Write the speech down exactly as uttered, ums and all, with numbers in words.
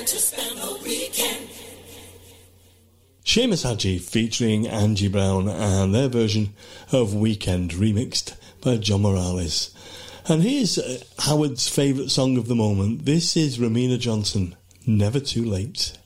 to spend the weekend. Seamus Hadji featuring Angie Brown and their version of Weekend remixed by John Morales. And here's uh, Howard's favourite song of the moment. This is Ramina Johnson, Never Too Late.